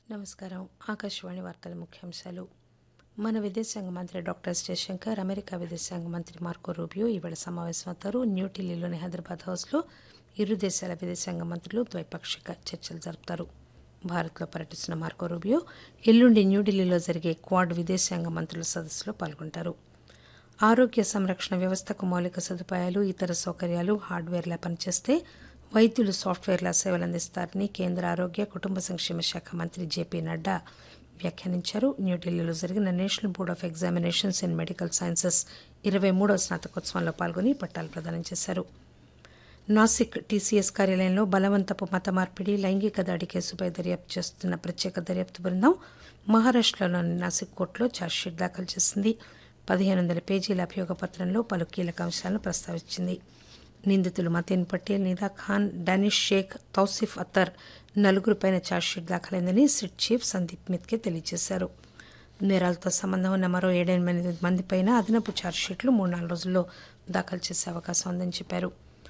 నమస్కారం. ఆకాశవాణి వార్తల ముఖ్యాంశాలు. మన విదేశాంగ మంత్రి డాక్టర్ జయశంకర్, అమెరికా విదేశాంగ మంత్రి మార్కో రూబియో ఈవేళ సమావేశమవుతారు. న్యూఢిల్లీలోని హైదరాబాద్ హౌస్లో ఇరు దేశాల విదేశాంగ మంత్రులు ద్వైపాక్షిక చర్చలు జరుపుతారు. భారత్లో పర్యటిస్తున్న మార్కో రూబియో ఎల్లుండి న్యూఢిల్లీలో జరిగే క్వాడ్ విదేశాంగ మంత్రుల సదస్సులో పాల్గొంటారు. ఆరోగ్య సంరక్షణ వ్యవస్థకు మౌలిక సదుపాయాలు, ఇతర సౌకర్యాలు హార్డ్వేర్లా పనిచేస్తే వైద్యులు సాఫ్ట్వేర్లా సేవలందిస్తారని కేంద్ర ఆరోగ్య, కుటుంబ సంక్షేమ శాఖ మంత్రి జేపీ నడ్డా వ్యాఖ్యానించారు. న్యూఢిల్లీలో జరిగిన national board of examinations in medical sciences 23వ స్నాతకోత్సవంలో పాల్గొని పట్టాలు ప్రదానం చేశారు. నాసిక్ టీసీఎస్ కార్యాలయంలో బలవంతపు మత మార్పిడి, లైంగిక దాడి కేసుపై దర్యాప్తు చేస్తున్న ప్రత్యేక దర్యాప్తు బృందం మహారాష్టలోని నాసిక్ కోర్టులో ఛార్జ్షీట్ దాఖలు చేసింది. 1500 పేజీల అభియోగ పత్రంలో పలు కీలక అంశాలను ప్రస్తావించింది. నిందితులు Mateen Patel, నిదా Khan, Danish Sheikh, Tausif అత్తర్ నలుగురిపైన chargesheet దాఖలైందని SIT chief Sandeep మిత్కే తెలియజేశారు. నేరాలతో సంబంధం ఉన్న మరో 7-8 మందిపైన అదనపు ఛార్జ్షీట్లు 3-4 రోజుల్లో దాఖలు చేసే అవకాశం ఉందని చెప్పారు.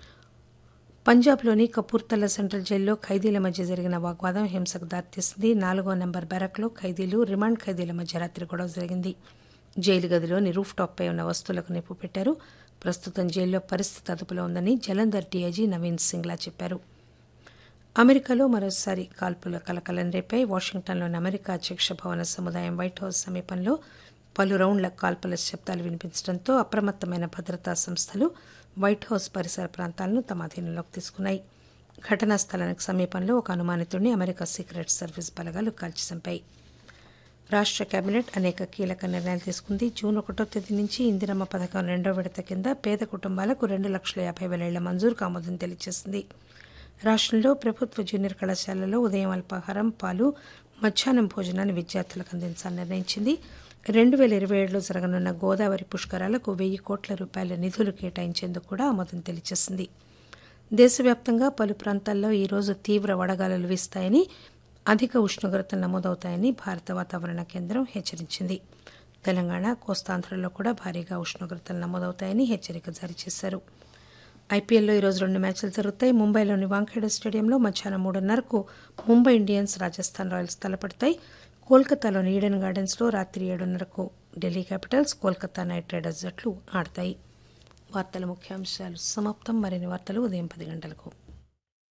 పంజాబ్లోని కపూర్తలా సెంట్రల్ జైల్లో ఖైదీల మధ్య జరిగిన వాగ్వాదం హింసకు దారితీసింది. 4వ నెంబర్ బ్యారక్లో ఖైదీలు, రిమాండ్ ఖైదీల మధ్య రాత్రి గొడవ జరిగింది. జైలు గదిలోని రూఫ్ టాప్పై ఉన్న వస్తువులకు నిప్పు పెట్టారు. ప్రస్తుతం జైల్లో పరిస్థితి అదుపులో ఉందని జలంధర్ డీఐజీ నవీన్ సింగ్లా చెప్పారు. అమెరికాలో మరోసారి కాల్పుల కలకలం రేపాయి. వాషింగ్టన్లోని అమెరికా అధ్యక్ష భవన సముదాయం వైట్ హౌస్ సమీపంలో పలు రౌండ్ల కాల్పుల శబ్దాలు వినిపించడంతో అప్రమత్తమైన భద్రతా సంస్థలు వైట్ హౌస్ పరిసర ప్రాంతాలను తమ అధీనంలోకి తీసుకున్నాయి. ఘటనా స్థలానికి సమీపంలో ఒక అనుమానితుడిని అమెరికా సీక్రెట్ సర్వీస్ బలగాలు కాల్చి చంపాయి. రాష్ట్ర కేబినెట్ అనేక కీలక నిర్ణయాలు తీసుకుంది. జూన్ 1వ తేదీ నుంచి ఇందిరమ్మ పథకం 2వ విడత కింద పేద కుటుంబాలకు 2,50,000 ఇళ్ల మంజూరుకు ఆమోదం తెలియజేసింది. రాష్ట్రంలో ప్రభుత్వ జూనియర్ కళాశాలల్లో ఉదయం అల్పాహారం, పాలు, మధ్యాహ్నం భోజనాన్ని విద్యార్థులకు అందించాలని నిర్ణయించింది. 2027లో జరగనున్న గోదావరి పుష్కరాలకు 1,000 కోట్ల రూపాయల నిధులు కేటాయించేందుకు కూడా ఆమోదం తెలియజేసింది. దేశవ్యాప్తంగా పలు ప్రాంతాల్లో ఈరోజు తీవ్ర వడగాలులు వీస్తాయని, అధిక ఉష్ణోగ్రతలు నమోదవుతాయని భారత వాతావరణ కేంద్రం హెచ్చరించింది. తెలంగాణ, కోస్తాంధ్రలో కూడా భారీగా ఉష్ణోగ్రతలు నమోదవుతాయని హెచ్చరిక జారీ చేశారు. ఐపీఎల్లో ఈరోజు 2 మ్యాచ్లు జరుగుతాయి. ముంబైలోని వాంఖేడే స్టేడియంలో మధ్యాహ్నం 3:30కు ముంబై ఇండియన్స్, రాజస్థాన్ రాయల్స్ తలపడతాయి. కోల్కతాలోని ఈడెన్ గార్డెన్స్లో రాత్రి 7:30కు Delhi Capitals, Kolkata night riders జట్లు ఆడతాయి. వార్తల ముఖ్యాంశాలు సమాప్తం. మరిన్ని వార్తలు ఉదయం 10 గంటలకు.